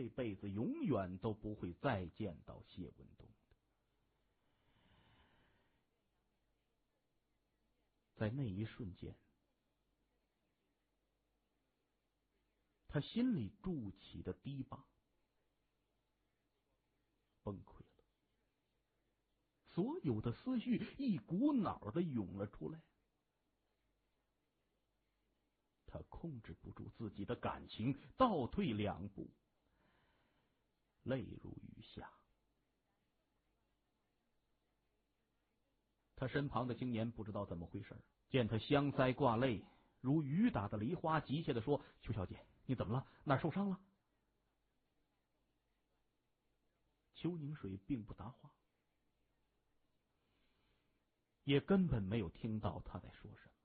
这辈子永远都不会再见到谢文东的。在那一瞬间，他心里筑起的堤坝崩溃了，所有的思绪一股脑的涌了出来。他控制不住自己的感情，倒退2步，泪如雨下。他身旁的青年不知道怎么回事，见他香腮挂泪，如雨打的梨花，急切地说：“邱小姐，你怎么了？哪儿受伤了？”邱宁水并不答话，也根本没有听到他在说什么。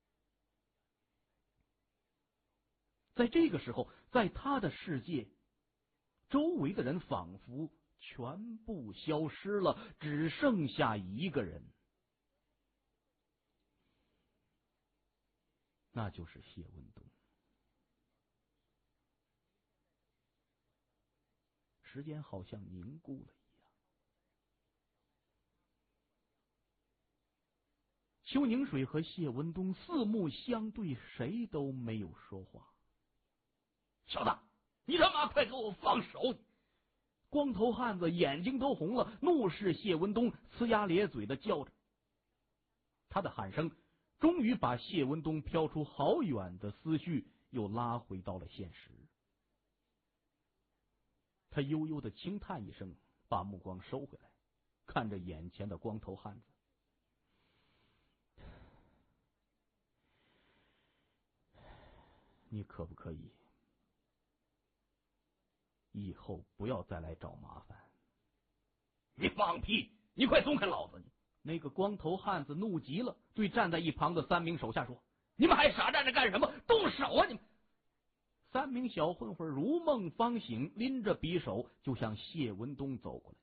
在这个时候，在他的世界，周围的人仿佛全部消失了，只剩下一个人，那就是谢文东。时间好像凝固了一样。邱宁水和谢文东四目相对，谁都没有说话。小子，你他妈快给我放手！光头汉子眼睛都红了，怒视谢文东，呲牙咧嘴的叫着。他的喊声终于把谢文东飘出好远的思绪又拉回到了现实。他悠悠的轻叹一声，把目光收回来，看着眼前的光头汉子。你可不可以以后不要再来找麻烦？你放屁！你快松开老子！那个光头汉子怒极了，对站在一旁的3名手下说：“你们还傻站着干什么？动手啊！你们！”3名小混混如梦方醒，拎着匕首就向谢文东走过来。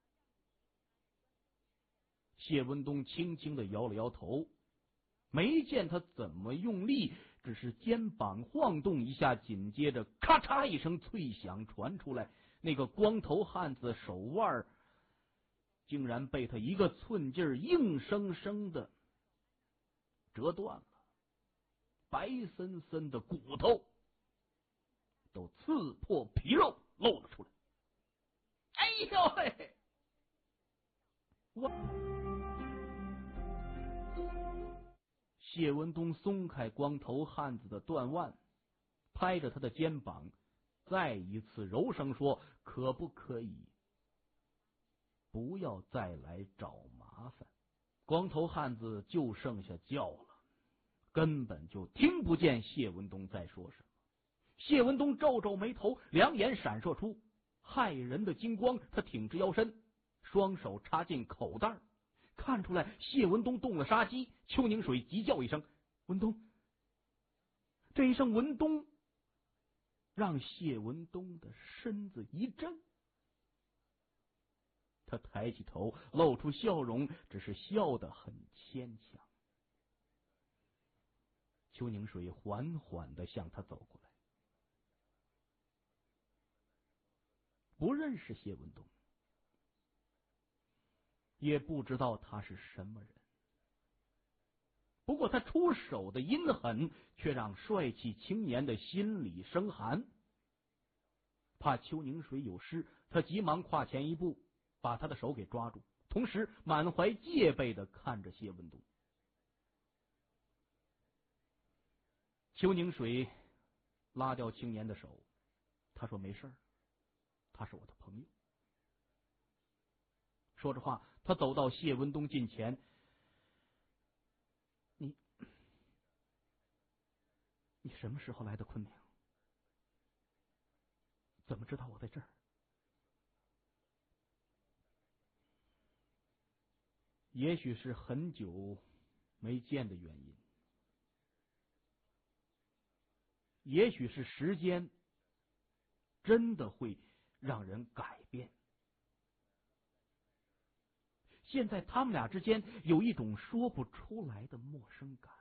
谢文东轻轻的摇了摇头，没见他怎么用力，只是肩膀晃动一下，紧接着咔嚓一声脆响传出来，那个光头汉子手腕竟然被他一个寸劲儿硬生生的折断了，白森森的骨头都刺破皮肉露了出来。哎呦喂！谢文东松开光头汉子的断腕，拍着他的肩膀，再一次柔声说：“可不可以不要再来找麻烦？”光头汉子就剩下叫了，根本就听不见谢文东在说什么。谢文东皱皱眉头，两眼闪烁出骇人的金光，他挺直腰身，双手插进口袋，看出来谢文东动了杀机。邱宁水急叫一声：“文东！”这一声文东让谢文东的身子一震，他抬起头露出笑容，只是笑得很牵强。邱宁水缓缓地向他走过来，不认识谢文东，也不知道他是什么人，不过他出手的阴狠却让帅气青年的心里生寒。怕邱宁水有失，他急忙跨前一步，把他的手给抓住，同时满怀戒备地看着谢文东。邱宁水拉掉青年的手，他说：“没事儿，他是我的朋友。”说着话，他走到谢文东近前：“你什么时候来的昆明？怎么知道我在这儿？”也许是很久没见的原因，也许是时间真的会让人改变。现在他们俩之间有一种说不出来的陌生感，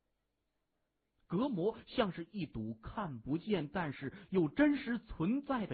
隔膜像是一堵看不见但是又真实存在的